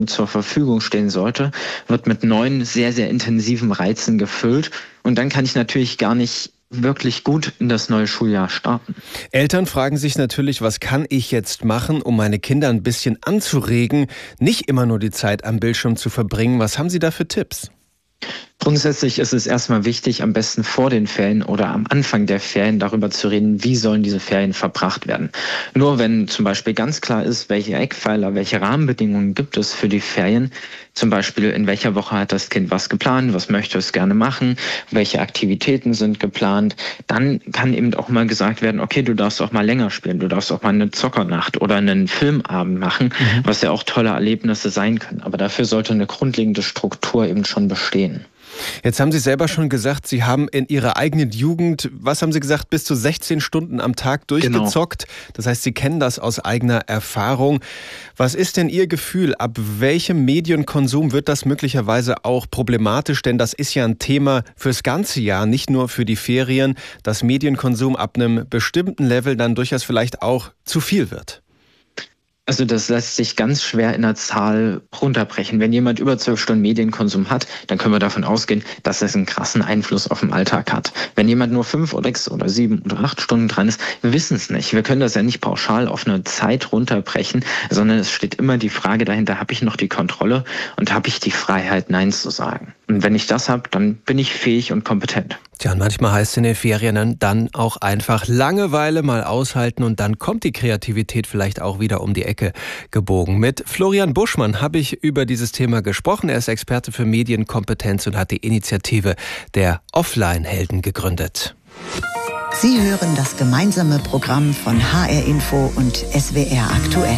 zur Verfügung stehen sollte, wird mit 9 sehr, sehr intensiven Reizen gefüllt. Und dann kann ich natürlich gar nicht wirklich gut in das neue Schuljahr starten. Eltern fragen sich natürlich, was kann ich jetzt machen, um meine Kinder ein bisschen anzuregen, nicht immer nur die Zeit am Bildschirm zu verbringen. Was haben Sie da für Tipps? Grundsätzlich ist es erstmal wichtig, am besten vor den Ferien oder am Anfang der Ferien darüber zu reden, wie sollen diese Ferien verbracht werden. Nur wenn zum Beispiel ganz klar ist, welche Eckpfeiler, welche Rahmenbedingungen gibt es für die Ferien, zum Beispiel in welcher Woche hat das Kind was geplant, was möchte es gerne machen, welche Aktivitäten sind geplant, dann kann eben auch mal gesagt werden, okay, du darfst auch mal länger spielen, du darfst auch mal eine Zockernacht oder einen Filmabend machen, was ja auch tolle Erlebnisse sein können. Aber dafür sollte eine grundlegende Struktur eben schon bestehen. Jetzt haben Sie selber schon gesagt, Sie haben in Ihrer eigenen Jugend, was haben Sie gesagt, bis zu 16 Stunden am Tag durchgezockt. Genau. Das heißt, Sie kennen das aus eigener Erfahrung. Was ist denn Ihr Gefühl? Ab welchem Medienkonsum wird das möglicherweise auch problematisch? Denn das ist ja ein Thema fürs ganze Jahr, nicht nur für die Ferien, dass Medienkonsum ab einem bestimmten Level dann durchaus vielleicht auch zu viel wird. Also das lässt sich ganz schwer in der Zahl runterbrechen. Wenn jemand über 12 Stunden Medienkonsum hat, dann können wir davon ausgehen, dass es einen krassen Einfluss auf den Alltag hat. Wenn jemand nur 5 oder 6 oder 7 oder 8 Stunden dran ist, wir wissen es nicht. Wir können das ja nicht pauschal auf eine Zeit runterbrechen, sondern es steht immer die Frage dahinter, habe ich noch die Kontrolle und habe ich die Freiheit, Nein zu sagen? Und wenn ich das habe, dann bin ich fähig und kompetent. Tja, und manchmal heißt es in den Ferien dann auch einfach Langeweile mal aushalten und dann kommt die Kreativität vielleicht auch wieder um die Ecke gebogen. Mit Florian Buschmann habe ich über dieses Thema gesprochen. Er ist Experte für Medienkompetenz und hat die Initiative der Offline-Helden gegründet. Sie hören das gemeinsame Programm von HR Info und SWR aktuell.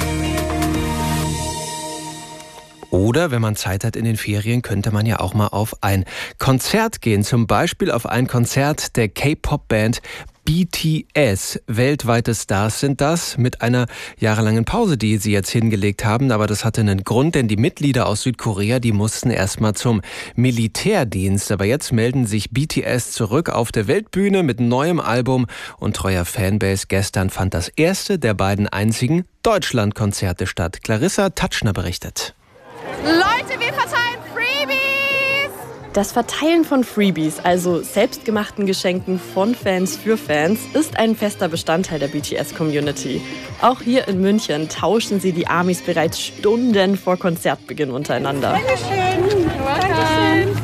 Oder wenn man Zeit hat in den Ferien, könnte man ja auch mal auf ein Konzert gehen. Zum Beispiel auf ein Konzert der K-Pop-Band BTS. Weltweite Stars sind das, mit einer jahrelangen Pause, die sie jetzt hingelegt haben. Aber das hatte einen Grund, denn die Mitglieder aus Südkorea, die mussten erstmal zum Militärdienst. Aber jetzt melden sich BTS zurück auf der Weltbühne mit neuem Album und treuer Fanbase. Gestern fand das erste der beiden einzigen Deutschlandkonzerte statt. Clarissa Tatschner berichtet. Leute, wir verteilen Freebies! Das Verteilen von Freebies, also selbstgemachten Geschenken von Fans für Fans, ist ein fester Bestandteil der BTS-Community. Auch hier in München tauschen sie die Armys bereits Stunden vor Konzertbeginn untereinander. Dankeschön. Dankeschön.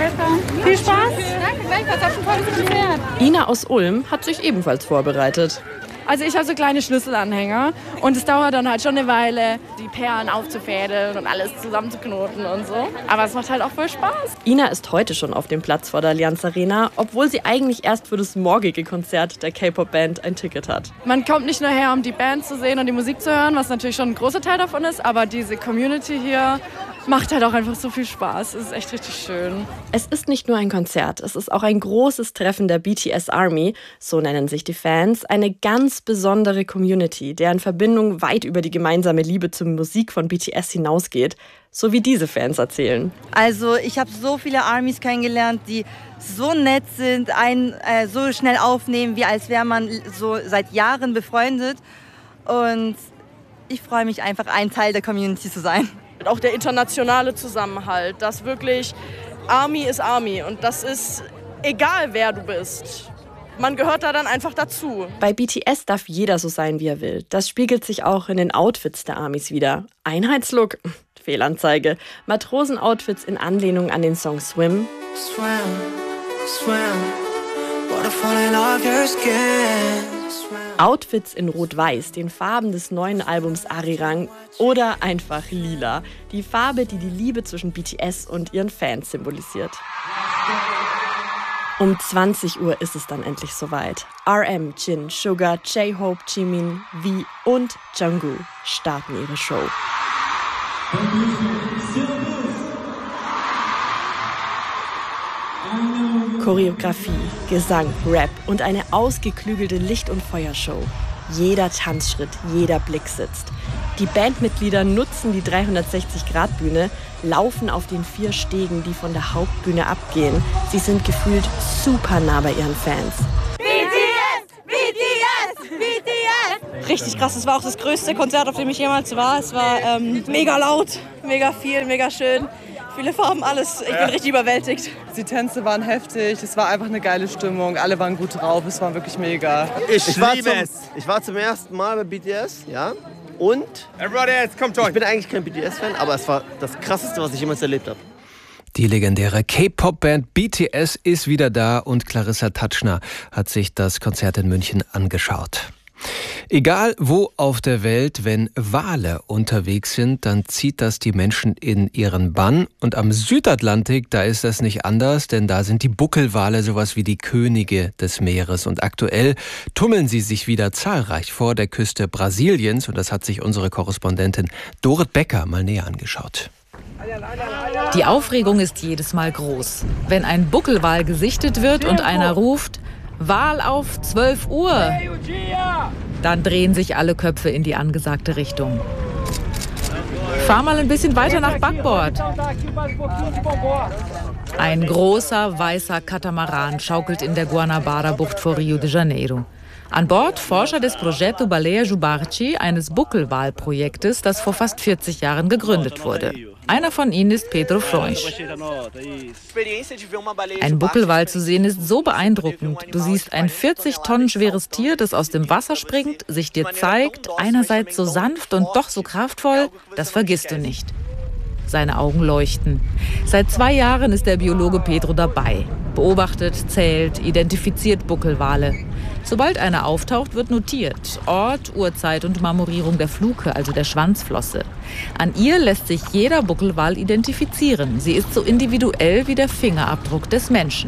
Viel Spaß. Danke, gleichfalls. Auf ein tolles Konzert. Ina aus Ulm hat sich ebenfalls vorbereitet. Also ich habe so kleine Schlüsselanhänger und es dauert dann halt schon eine Weile, die Perlen aufzufädeln und alles zusammenzuknoten und so. Aber es macht halt auch voll Spaß. Ina ist heute schon auf dem Platz vor der Allianz Arena, obwohl sie eigentlich erst für das morgige Konzert der K-Pop-Band ein Ticket hat. Man kommt nicht nur her, um die Band zu sehen und die Musik zu hören, was natürlich schon ein großer Teil davon ist, aber diese Community hier macht halt auch einfach so viel Spaß. Es ist echt richtig schön. Es ist nicht nur ein Konzert, es ist auch ein großes Treffen der BTS Army, so nennen sich die Fans, eine ganz besondere Community, deren Verbindung weit über die gemeinsame Liebe zur Musik von BTS hinausgeht, so wie diese Fans erzählen. Also ich habe so viele Armys kennengelernt, die so nett sind, einen so schnell aufnehmen, wie als wäre man so seit Jahren befreundet. Und ich freue mich einfach, ein Teil der Community zu sein. Auch der internationale Zusammenhalt, dass wirklich Army ist Army und das ist egal, wer du bist. Man gehört da dann einfach dazu. Bei BTS darf jeder so sein, wie er will. Das spiegelt sich auch in den Outfits der Armys wider. Einheitslook? Fehlanzeige. Matrosenoutfits in Anlehnung an den Song Swim. Swim, swim, waterfall in all your skin. Outfits in Rot-Weiß, den Farben des neuen Albums Arirang, oder einfach lila, die Farbe, die die Liebe zwischen BTS und ihren Fans symbolisiert. Um 20 Uhr ist es dann endlich soweit. RM, Jin, Sugar, J-Hope, Jimin, V und Jungkook starten ihre Show. Choreografie, Gesang, Rap und eine ausgeklügelte Licht- und Feuershow. Jeder Tanzschritt, jeder Blick sitzt. Die Bandmitglieder nutzen die 360-Grad-Bühne, laufen auf den 4 Stegen, die von der Hauptbühne abgehen. Sie sind gefühlt super nah bei ihren Fans. BTS! BTS! BTS! richtig krass. Es war auch das größte Konzert, auf dem ich jemals war. Es war mega laut, mega viel, mega schön. Viele Farben, alles. Ich bin richtig überwältigt. Die Tänze waren heftig, es war einfach eine geile Stimmung. Alle waren gut drauf, es war wirklich mega. Ich liebe es. Ich war zum ersten Mal bei BTS, ja. Und ich bin eigentlich kein BTS-Fan, aber es war das Krasseste, was ich jemals erlebt habe. Die legendäre K-Pop-Band BTS ist wieder da und Clarissa Tatschner hat sich das Konzert in München angeschaut. Egal wo auf der Welt, wenn Wale unterwegs sind, dann zieht das die Menschen in ihren Bann. Und am Südatlantik, da ist das nicht anders, denn da sind die Buckelwale sowas wie die Könige des Meeres. Und aktuell tummeln sie sich wieder zahlreich vor der Küste Brasiliens. Und das hat sich unsere Korrespondentin Dorit Becker mal näher angeschaut. Die Aufregung ist jedes Mal groß. Wenn ein Buckelwal gesichtet wird und einer ruft, Wal auf 12 Uhr, dann drehen sich alle Köpfe in die angesagte Richtung. Fahr mal ein bisschen weiter nach Backbord. Ein großer, weißer Katamaran schaukelt in der Guanabara-Bucht vor Rio de Janeiro. An Bord Forscher des Projeto Baleia Jubarchi, eines Buckelwalprojektes, das vor fast 40 Jahren gegründet wurde. Einer von ihnen ist Pedro Freund. Ein Buckelwal zu sehen ist so beeindruckend. Du siehst ein 40 Tonnen schweres Tier, das aus dem Wasser springt, sich dir zeigt, einerseits so sanft und doch so kraftvoll, das vergisst du nicht. Seine Augen leuchten. Seit 2 Jahren ist der Biologe Pedro dabei. Beobachtet, zählt, identifiziert Buckelwale. Sobald einer auftaucht, wird notiert. Ort, Uhrzeit und Marmorierung der Fluke, also der Schwanzflosse. An ihr lässt sich jeder Buckelwal identifizieren. Sie ist so individuell wie der Fingerabdruck des Menschen.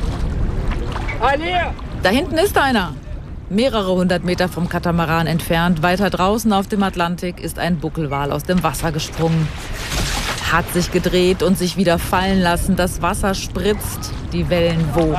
Da hinten ist einer. Mehrere 100 Meter vom Katamaran entfernt, weiter draußen auf dem Atlantik, ist ein Buckelwal aus dem Wasser gesprungen. Hat sich gedreht und sich wieder fallen lassen. Das Wasser spritzt, die Wellen wogen.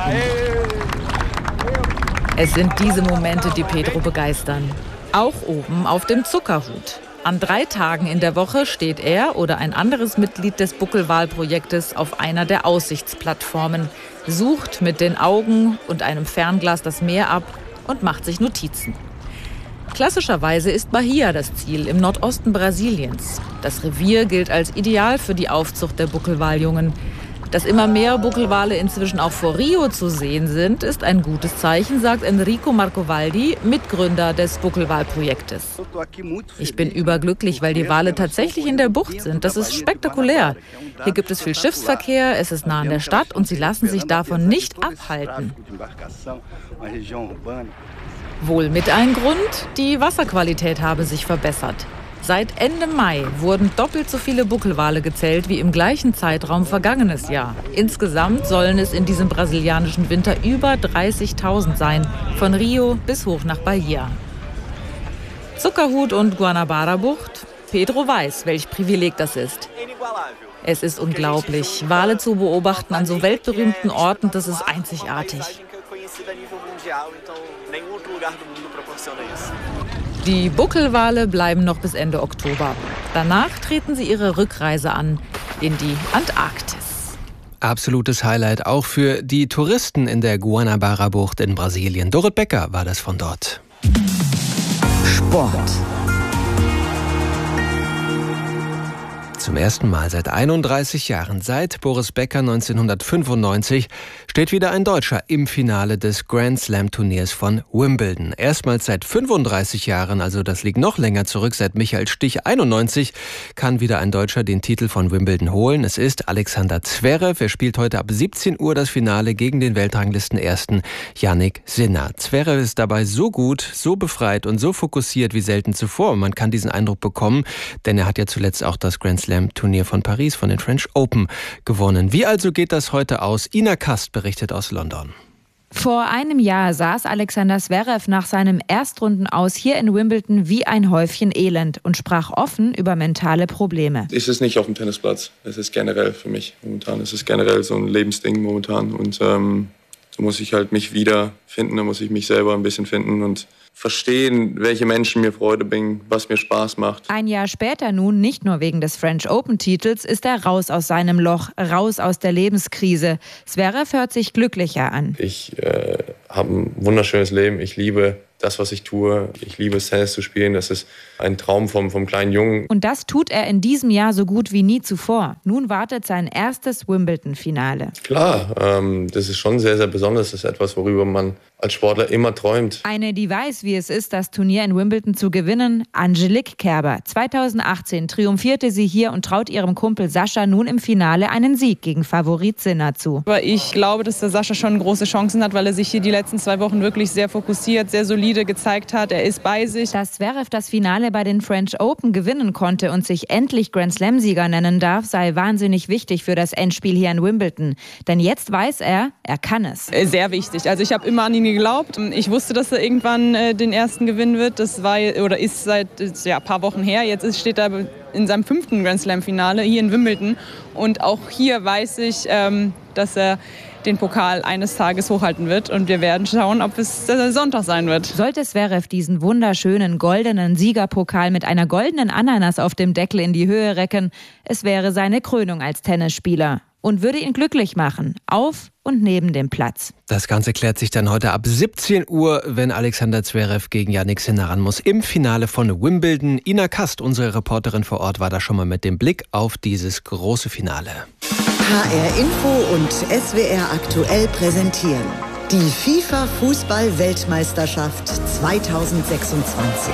Es sind diese Momente, die Pedro begeistern. Auch oben auf dem Zuckerhut. An 3 Tagen in der Woche steht er oder ein anderes Mitglied des Buckelwalprojektes auf einer der Aussichtsplattformen, sucht mit den Augen und einem Fernglas das Meer ab und macht sich Notizen. Klassischerweise ist Bahia das Ziel im Nordosten Brasiliens. Das Revier gilt als ideal für die Aufzucht der Buckelwaljungen. Dass immer mehr Buckelwale inzwischen auch vor Rio zu sehen sind, ist ein gutes Zeichen, sagt Enrico Marcovaldi, Mitgründer des Buckelwalprojektes. Ich bin überglücklich, weil die Wale tatsächlich in der Bucht sind. Das ist spektakulär. Hier gibt es viel Schiffsverkehr, es ist nah an der Stadt und sie lassen sich davon nicht abhalten. Wohl mit ein Grund, die Wasserqualität habe sich verbessert. Seit Ende Mai wurden doppelt so viele Buckelwale gezählt wie im gleichen Zeitraum vergangenes Jahr. Insgesamt sollen es in diesem brasilianischen Winter über 30.000 sein, von Rio bis hoch nach Bahia. Zuckerhut und Guanabara-Bucht? Pedro weiß, welch Privileg das ist. Es ist unglaublich. Wale zu beobachten an so weltberühmten Orten, das ist einzigartig. Die Buckelwale bleiben noch bis Ende Oktober. Danach treten sie ihre Rückreise an in die Antarktis. Absolutes Highlight auch für die Touristen in der Guanabara-Bucht in Brasilien. Dorit Becker war das von dort. Sport. Zum ersten Mal seit 31 Jahren, seit Boris Becker 1995, steht wieder ein Deutscher im Finale des Grand Slam Turniers von Wimbledon. Erstmals seit 35 Jahren, also das liegt noch länger zurück, seit Michael Stich 91, kann wieder ein Deutscher den Titel von Wimbledon holen. Es ist Alexander Zverev. Er spielt heute ab 17 Uhr das Finale gegen den Weltranglistenersten Jannik Sinner. Zverev ist dabei so gut, so befreit und so fokussiert wie selten zuvor. Man kann diesen Eindruck bekommen, denn er hat ja zuletzt auch das Grand Slam Turnier von Paris, von den French Open, gewonnen. Wie also geht das heute aus? Ina Kast berichtet aus London. Vor einem Jahr saß Alexander Zverev nach seinem Erstrundenaus hier in Wimbledon wie ein Häufchen Elend und sprach offen über mentale Probleme. Es ist nicht auf dem Tennisplatz, es ist generell für mich momentan. Es ist generell so ein Lebensding momentan und da muss ich halt mich wiederfinden, da muss ich mich selber ein bisschen finden und verstehen, welche Menschen mir Freude bringen, was mir Spaß macht. Ein Jahr später nun, nicht nur wegen des French Open-Titels, ist er raus aus seinem Loch, raus aus der Lebenskrise. Zverev hört sich glücklicher an. Ich habe ein wunderschönes Leben. Ich liebe das, was ich tue. Ich liebe es, Tennis zu spielen. Das ist ein Traum vom kleinen Jungen. Und das tut er in diesem Jahr so gut wie nie zuvor. Nun wartet sein erstes Wimbledon-Finale. Klar, das ist schon sehr, sehr besonders. Das ist etwas, worüber man als Sportler immer träumt. Eine, die weiß, wie es ist, das Turnier in Wimbledon zu gewinnen, Angelique Kerber. 2018 triumphierte sie hier und traut ihrem Kumpel Sascha nun im Finale einen Sieg gegen Favorit Sinner zu. Aber ich glaube, dass der Sascha schon große Chancen hat, weil er sich hier die letzten 2 Wochen wirklich sehr fokussiert, sehr solide gezeigt hat. Er ist bei sich. Dass Zverev das Finale bei den French Open gewinnen konnte und sich endlich Grand Slam-Sieger nennen darf, sei wahnsinnig wichtig für das Endspiel hier in Wimbledon. Denn jetzt weiß er kann es. Sehr wichtig. Also ich habe immer an ihn geglaubt. Ich wusste, dass er irgendwann den ersten gewinnen wird. Das war oder ist seit ein paar Wochen her. Jetzt steht er in seinem 5. Grand Slam-Finale hier in Wimbledon. Und auch hier weiß ich, dass er den Pokal eines Tages hochhalten wird. Und wir werden schauen, ob es Sonntag sein wird. Sollte Zverev diesen wunderschönen goldenen Siegerpokal mit einer goldenen Ananas auf dem Deckel in die Höhe recken, es wäre seine Krönung als Tennisspieler. Und würde ihn glücklich machen, auf und neben dem Platz. Das Ganze klärt sich dann heute ab 17 Uhr, wenn Alexander Zverev gegen Jannik Sinner ran muss, im Finale von Wimbledon. Ina Kast, unsere Reporterin vor Ort, war da schon mal mit dem Blick auf dieses große Finale. HR Info und SWR aktuell präsentieren die FIFA-Fußball-Weltmeisterschaft 2026.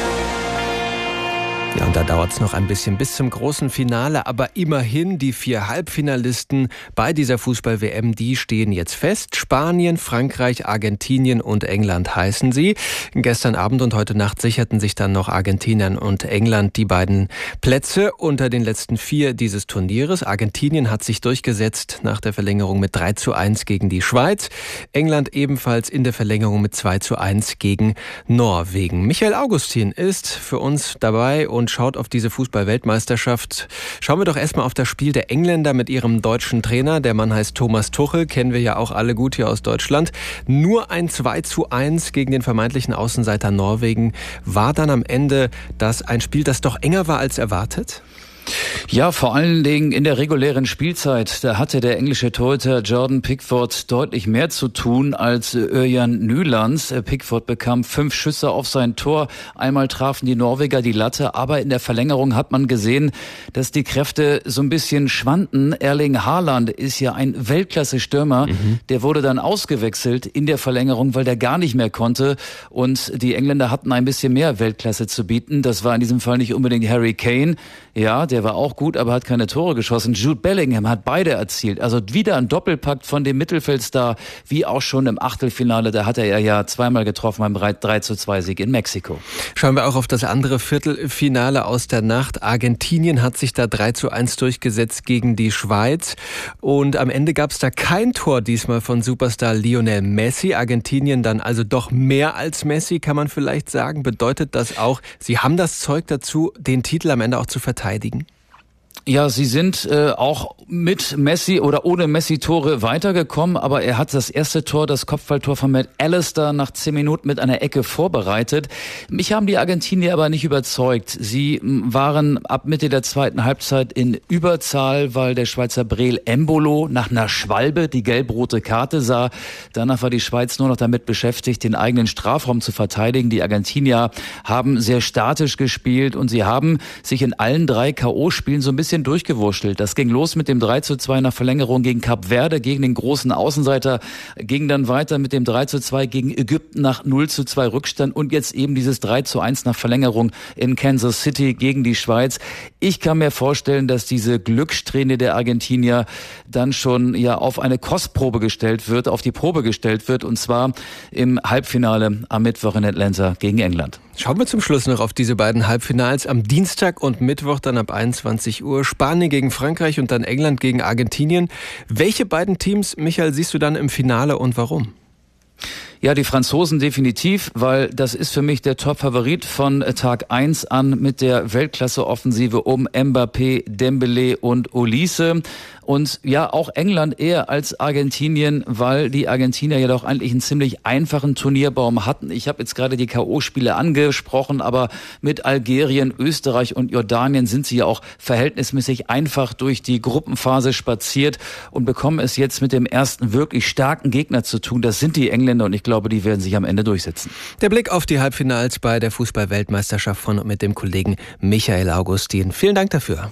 Ja, und da dauert es noch ein bisschen bis zum großen Finale, aber immerhin die 4 Halbfinalisten bei dieser Fußball-WM, die stehen jetzt fest. Spanien, Frankreich, Argentinien und England heißen sie. Gestern Abend und heute Nacht sicherten sich dann noch Argentinien und England die beiden Plätze unter den letzten 4 dieses Turnieres. Argentinien hat sich durchgesetzt nach der Verlängerung mit 3:1 gegen die Schweiz. England ebenfalls in der Verlängerung mit 2:1 gegen Norwegen. Michael Augustin ist für uns dabei und schaut auf diese Fußball-Weltmeisterschaft. Schauen wir doch erstmal auf das Spiel der Engländer mit ihrem deutschen Trainer. Der Mann heißt Thomas Tuchel, kennen wir ja auch alle gut hier aus Deutschland. Nur ein 2:1 gegen den vermeintlichen Außenseiter Norwegen. War dann am Ende das ein Spiel, das doch enger war als erwartet? Ja, vor allen Dingen in der regulären Spielzeit. Da hatte der englische Torhüter Jordan Pickford deutlich mehr zu tun als Örjan Nylands. Pickford bekam 5 Schüsse auf sein Tor. Einmal trafen die Norweger die Latte, aber in der Verlängerung hat man gesehen, dass die Kräfte so ein bisschen schwanden. Erling Haaland ist ja ein Weltklasse-Stürmer. Der wurde dann ausgewechselt in der Verlängerung, weil der gar nicht mehr konnte. Und die Engländer hatten ein bisschen mehr Weltklasse zu bieten. Das war in diesem Fall nicht unbedingt Harry Kane. Ja, der war auch gut, aber hat keine Tore geschossen. Jude Bellingham hat beide erzielt. Also wieder ein Doppelpack von dem Mittelfeldstar, wie auch schon im Achtelfinale. Da hat er ja zweimal getroffen beim 3:2 in Mexiko. Schauen wir auch auf das andere Viertelfinale aus der Nacht. Argentinien hat sich da 3:1 durchgesetzt gegen die Schweiz. Und am Ende gab es da kein Tor diesmal von Superstar Lionel Messi. Argentinien dann also doch mehr als Messi, kann man vielleicht sagen. Bedeutet das auch, sie haben das Zeug dazu, den Titel am Ende auch zu verteidigen? Ja, sie sind auch mit Messi oder ohne Messi-Tore weitergekommen, aber er hat das erste Tor, das Kopfballtor von Matt Allister nach 10 Minuten mit einer Ecke vorbereitet. Mich haben die Argentinier aber nicht überzeugt. Sie waren ab Mitte der zweiten Halbzeit in Überzahl, weil der Schweizer Breel Embolo nach einer Schwalbe die gelb-rote Karte sah. Danach war die Schweiz nur noch damit beschäftigt, den eigenen Strafraum zu verteidigen. Die Argentinier haben sehr statisch gespielt und sie haben sich in allen 3 K.O.-Spielen so ein bisschen durchgewurschtelt. Das ging los mit dem 3:2 nach Verlängerung gegen Kap Verde, gegen den großen Außenseiter, ging dann weiter mit dem 3:2 gegen Ägypten nach 0:2 Rückstand und jetzt eben dieses 3:1 nach Verlängerung in Kansas City gegen die Schweiz. Ich kann mir vorstellen, dass diese Glückssträhne der Argentinier dann schon ja auf eine Kostprobe gestellt wird, auf die Probe gestellt wird, und zwar im Halbfinale am Mittwoch in Atlanta gegen England. Schauen wir zum Schluss noch auf diese beiden Halbfinals am Dienstag und Mittwoch dann ab 21 Uhr. Spanien gegen Frankreich und dann England gegen Argentinien. Welche beiden Teams, Michael, siehst du dann im Finale und warum? Ja, die Franzosen definitiv, weil das ist für mich der Top-Favorit von Tag 1 an mit der Weltklasse-Offensive um Mbappé, Dembélé und Olise. Und ja, auch England eher als Argentinien, weil die Argentinier ja doch eigentlich einen ziemlich einfachen Turnierbaum hatten. Ich habe jetzt gerade die K.O.-Spiele angesprochen, aber mit Algerien, Österreich und Jordanien sind sie ja auch verhältnismäßig einfach durch die Gruppenphase spaziert und bekommen es jetzt mit dem ersten wirklich starken Gegner zu tun. Das sind die Engländer, und ich glaube, glaube, die werden sich am Ende durchsetzen. Der Blick auf die Halbfinals bei der Fußball-Weltmeisterschaft von und mit dem Kollegen Michael Augustin. Vielen Dank dafür.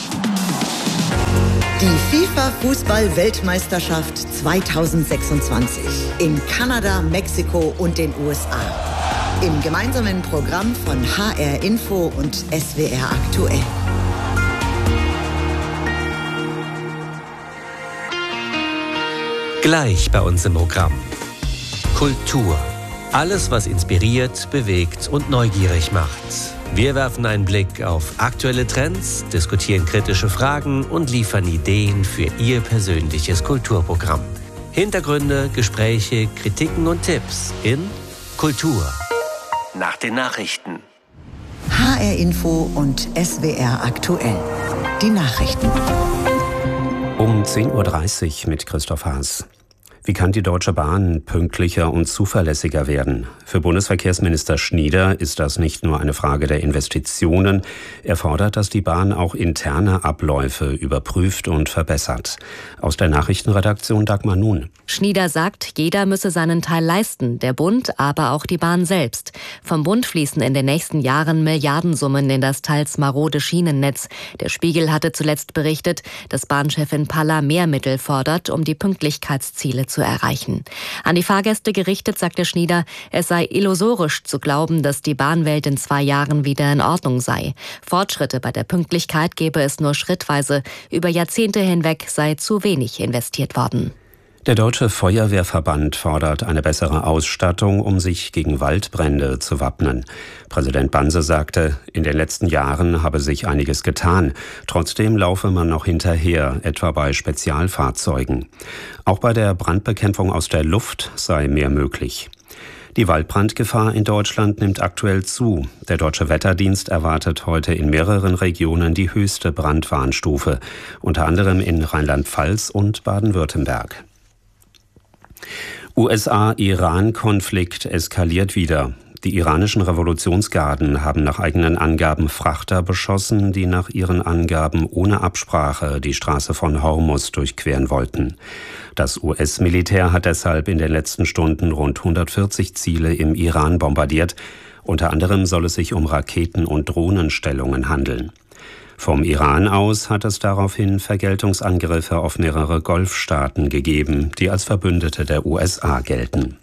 Die FIFA-Fußball-Weltmeisterschaft 2026 in Kanada, Mexiko und den USA. Im gemeinsamen Programm von HR Info und SWR aktuell. Gleich bei uns im Programm. Kultur. Alles, was inspiriert, bewegt und neugierig macht. Wir werfen einen Blick auf aktuelle Trends, diskutieren kritische Fragen und liefern Ideen für Ihr persönliches Kulturprogramm. Hintergründe, Gespräche, Kritiken und Tipps in Kultur. Nach den Nachrichten. HR Info und SWR aktuell. Die Nachrichten. Um 10.30 Uhr mit Christoph Haas. Wie kann die Deutsche Bahn pünktlicher und zuverlässiger werden? Für Bundesverkehrsminister Schnieder ist das nicht nur eine Frage der Investitionen. Er fordert, dass die Bahn auch interne Abläufe überprüft und verbessert. Aus der Nachrichtenredaktion Dagmar Nun. Schnieder sagt, jeder müsse seinen Teil leisten, der Bund, aber auch die Bahn selbst. Vom Bund fließen in den nächsten Jahren Milliardensummen in das teils marode Schienennetz. Der Spiegel hatte zuletzt berichtet, dass Bahnchefin Palla mehr Mittel fordert, um die Pünktlichkeitsziele zu erreichen. An die Fahrgäste gerichtet sagte Schnieder, es sei illusorisch zu glauben, dass die Bahnwelt in 2 Jahren wieder in Ordnung sei. Fortschritte bei der Pünktlichkeit gebe es nur schrittweise. Über Jahrzehnte hinweg sei zu wenig investiert worden. Der Deutsche Feuerwehrverband fordert eine bessere Ausstattung, um sich gegen Waldbrände zu wappnen. Präsident Banse sagte, in den letzten Jahren habe sich einiges getan. Trotzdem laufe man noch hinterher, etwa bei Spezialfahrzeugen. Auch bei der Brandbekämpfung aus der Luft sei mehr möglich. Die Waldbrandgefahr in Deutschland nimmt aktuell zu. Der Deutsche Wetterdienst erwartet heute in mehreren Regionen die höchste Brandwarnstufe, unter anderem in Rheinland-Pfalz und Baden-Württemberg. USA-Iran-Konflikt eskaliert wieder. Die iranischen Revolutionsgarden haben nach eigenen Angaben Frachter beschossen, die nach ihren Angaben ohne Absprache die Straße von Hormuz durchqueren wollten. Das US-Militär hat deshalb in den letzten Stunden rund 140 Ziele im Iran bombardiert. Unter anderem soll es sich um Raketen- und Drohnenstellungen handeln. Vom Iran aus hat es daraufhin Vergeltungsangriffe auf mehrere Golfstaaten gegeben, die als Verbündete der USA gelten.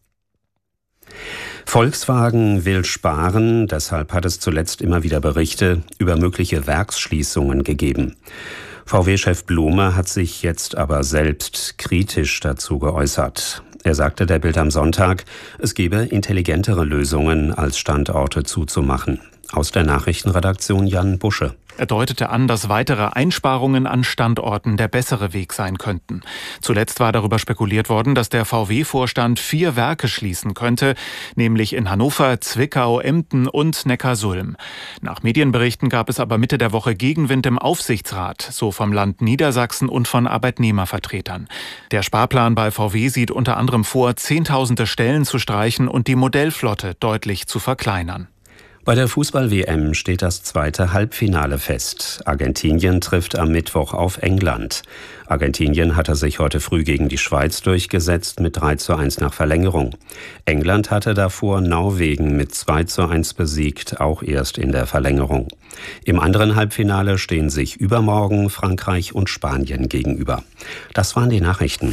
Volkswagen will sparen, deshalb hat es zuletzt immer wieder Berichte über mögliche Werksschließungen gegeben. VW-Chef Blume hat sich jetzt aber selbst kritisch dazu geäußert. Er sagte der Bild am Sonntag, es gebe intelligentere Lösungen, als Standorte zuzumachen. Aus der Nachrichtenredaktion Jan Busche. Er deutete an, dass weitere Einsparungen an Standorten der bessere Weg sein könnten. Zuletzt war darüber spekuliert worden, dass der VW-Vorstand 4 Werke schließen könnte, nämlich in Hannover, Zwickau, Emden und Neckarsulm. Nach Medienberichten gab es aber Mitte der Woche Gegenwind im Aufsichtsrat, so vom Land Niedersachsen und von Arbeitnehmervertretern. Der Sparplan bei VW sieht unter anderem vor, Zehntausende Stellen zu streichen und die Modellflotte deutlich zu verkleinern. Bei der Fußball-WM steht das zweite Halbfinale fest. Argentinien trifft am Mittwoch auf England. Argentinien hatte sich heute früh gegen die Schweiz durchgesetzt mit 3:1 nach Verlängerung. England hatte davor Norwegen mit 2:1 besiegt, auch erst in der Verlängerung. Im anderen Halbfinale stehen sich übermorgen Frankreich und Spanien gegenüber. Das waren die Nachrichten.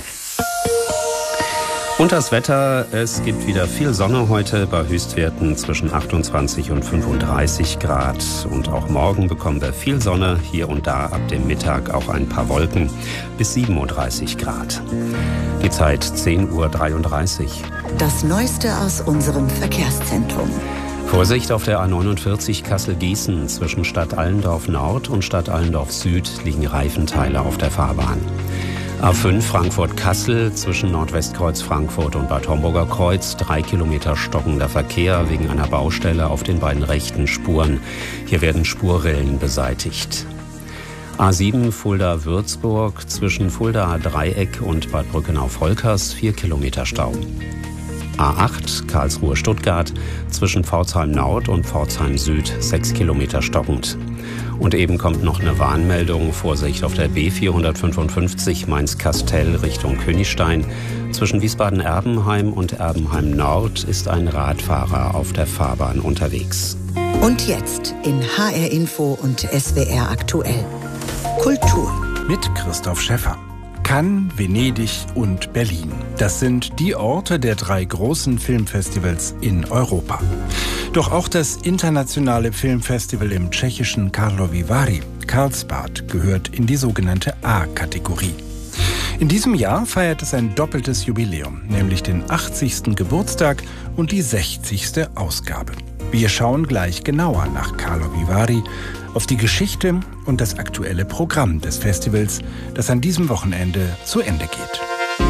Und das Wetter, es gibt wieder viel Sonne heute bei Höchstwerten zwischen 28 und 35 Grad. Und auch morgen bekommen wir viel Sonne, hier und da ab dem Mittag auch ein paar Wolken bis 37 Grad. Die Zeit 10:33 Uhr. Das Neueste aus unserem Verkehrszentrum. Vorsicht auf der A49 Kassel-Gießen. Zwischen Stadt Allendorf Nord und Stadt Allendorf Süd liegen Reifenteile auf der Fahrbahn. A5 Frankfurt-Kassel zwischen Nordwestkreuz Frankfurt und Bad Homburger Kreuz 3 Kilometer stockender Verkehr wegen einer Baustelle auf den beiden rechten Spuren. Hier werden Spurrillen beseitigt. A7 Fulda-Würzburg zwischen Fuldaer Dreieck und Bad Brückenau-Volkers 4 Kilometer Stau. A8 Karlsruhe-Stuttgart zwischen Pforzheim Nord und Pforzheim Süd 6 Kilometer stockend. Und eben kommt noch eine Warnmeldung. Vorsicht auf der B455 Mainz-Kastell Richtung Königstein. Zwischen Wiesbaden-Erbenheim und Erbenheim-Nord ist ein Radfahrer auf der Fahrbahn unterwegs. Und jetzt in HR Info und SWR aktuell. Kultur. Mit Christoph Schäffer. Cannes, Venedig und Berlin. Das sind die Orte der 3 großen Filmfestivals in Europa. Doch auch das internationale Filmfestival im tschechischen Karlovy Vary, Karlsbad, gehört in die sogenannte A-Kategorie. In diesem Jahr feiert es ein doppeltes Jubiläum, nämlich den 80. Geburtstag und die 60. Ausgabe. Wir schauen gleich genauer nach Karlovy Vary, auf die Geschichte und das aktuelle Programm des Festivals, das an diesem Wochenende zu Ende geht.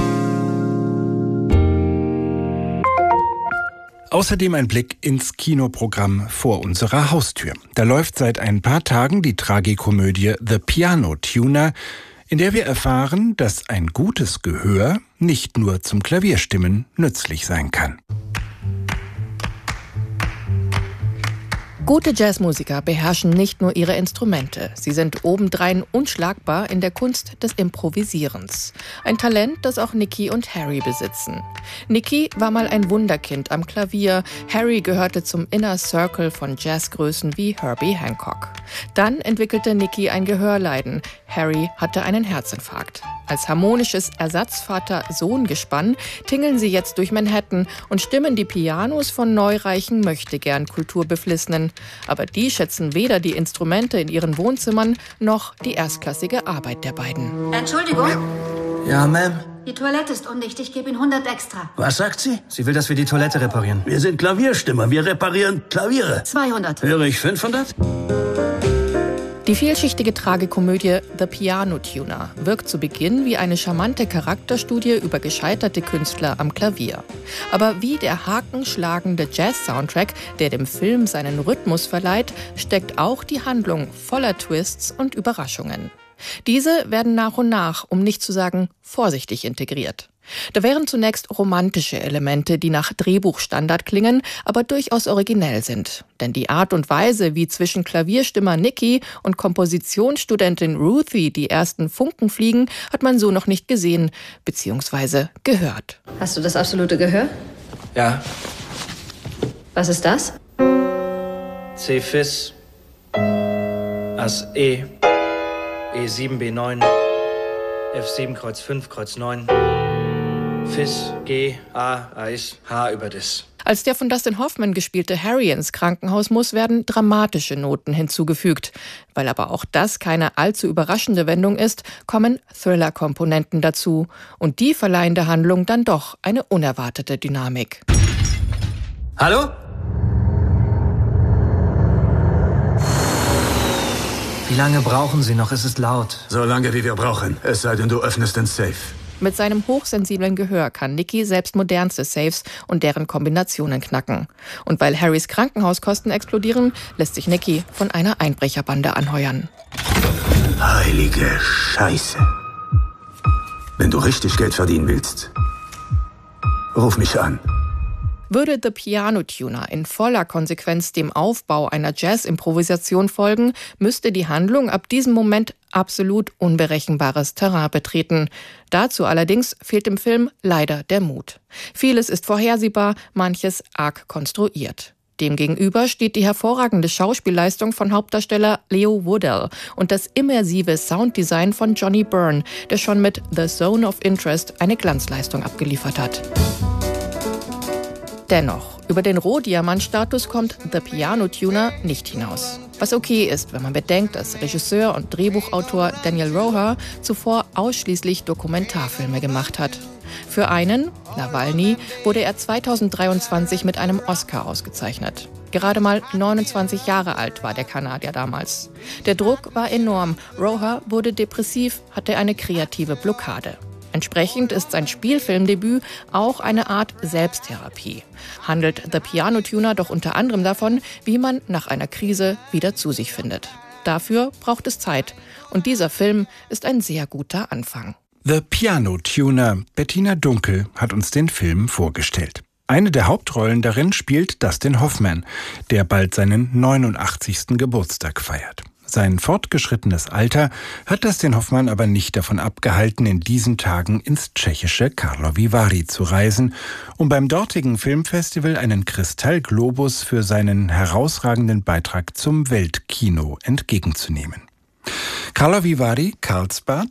Außerdem ein Blick ins Kinoprogramm vor unserer Haustür. Da läuft seit ein paar Tagen die Tragikomödie The Piano Tuner, in der wir erfahren, dass ein gutes Gehör nicht nur zum Klavierstimmen nützlich sein kann. Gute Jazzmusiker beherrschen nicht nur ihre Instrumente, sie sind obendrein unschlagbar in der Kunst des Improvisierens. Ein Talent, das auch Nicky und Harry besitzen. Nicky war mal ein Wunderkind am Klavier, Harry gehörte zum Inner Circle von Jazzgrößen wie Herbie Hancock. Dann entwickelte Nicky ein Gehörleiden, Harry hatte einen Herzinfarkt. Als harmonisches Ersatzvater-Sohn-Gespann tingeln sie jetzt durch Manhattan und stimmen die Pianos von neureichen Möchtegern-Kulturbeflissenen. Aber die schätzen weder die Instrumente in ihren Wohnzimmern noch die erstklassige Arbeit der beiden. Entschuldigung? Ja, Ma'am? Die Toilette ist undicht, ich gebe Ihnen 100 extra. Was sagt sie? Sie will, dass wir die Toilette reparieren. Wir sind Klavierstimmer, wir reparieren Klaviere. 200. Höre ich 500? Die vielschichtige Tragikomödie The Piano Tuner wirkt zu Beginn wie eine charmante Charakterstudie über gescheiterte Künstler am Klavier. Aber wie der hakenschlagende Jazz-Soundtrack, der dem Film seinen Rhythmus verleiht, steckt auch die Handlung voller Twists und Überraschungen. Diese werden nach und nach, um nicht zu sagen vorsichtig integriert. Da wären zunächst romantische Elemente, die nach Drehbuchstandard klingen, aber durchaus originell sind. Denn die Art und Weise, wie zwischen Klavierstimmer Nicky und Kompositionsstudentin Ruthie die ersten Funken fliegen, hat man so noch nicht gesehen bzw. gehört. Hast du das absolute Gehör? Ja. Was ist das? C Fis, Ass E, E7 B9, F7 Kreuz 5 Kreuz 9. Fis, G, A, Eis, H über Dis. Als der von Dustin Hoffman gespielte Harry ins Krankenhaus muss, werden dramatische Noten hinzugefügt. Weil aber auch das keine allzu überraschende Wendung ist, kommen Thriller-Komponenten dazu. Und die verleihen der Handlung dann doch eine unerwartete Dynamik. Hallo? Wie lange brauchen Sie noch? Es ist laut. So lange, wie wir brauchen. Es sei denn, du öffnest den Safe. Mit seinem hochsensiblen Gehör kann Nicky selbst modernste Safes und deren Kombinationen knacken. Und weil Harrys Krankenhauskosten explodieren, lässt sich Nicky von einer Einbrecherbande anheuern. Heilige Scheiße. Wenn du richtig Geld verdienen willst, ruf mich an. Würde The Piano Tuner in voller Konsequenz dem Aufbau einer Jazz-Improvisation folgen, müsste die Handlung ab diesem Moment absolut unberechenbares Terrain betreten. Dazu allerdings fehlt dem Film leider der Mut. Vieles ist vorhersehbar, manches arg konstruiert. Demgegenüber steht die hervorragende Schauspielleistung von Hauptdarsteller Leo Woodell und das immersive Sounddesign von Johnny Byrne, der schon mit The Zone of Interest eine Glanzleistung abgeliefert hat. Dennoch, über den Rohdiamant-Status kommt The Piano Tuner nicht hinaus. Was okay ist, wenn man bedenkt, dass Regisseur und Drehbuchautor Daniel Roher zuvor ausschließlich Dokumentarfilme gemacht hat. Für einen, Nawalny, wurde er 2023 mit einem Oscar ausgezeichnet. Gerade mal 29 Jahre alt war der Kanadier damals. Der Druck war enorm. Roher wurde depressiv, hatte eine kreative Blockade. Entsprechend ist sein Spielfilmdebüt auch eine Art Selbsttherapie. Handelt The Piano Tuner doch unter anderem davon, wie man nach einer Krise wieder zu sich findet. Dafür braucht es Zeit. Und dieser Film ist ein sehr guter Anfang. The Piano Tuner. Bettina Dunkel hat uns den Film vorgestellt. Eine der Hauptrollen darin spielt Dustin Hoffman, der bald seinen 89. Geburtstag feiert. Sein fortgeschrittenes Alter hat Dustin Hoffmann aber nicht davon abgehalten, in diesen Tagen ins tschechische Karlovy Vary zu reisen, um beim dortigen Filmfestival einen Kristallglobus für seinen herausragenden Beitrag zum Weltkino entgegenzunehmen. Karlovy Vary, Karlsbad,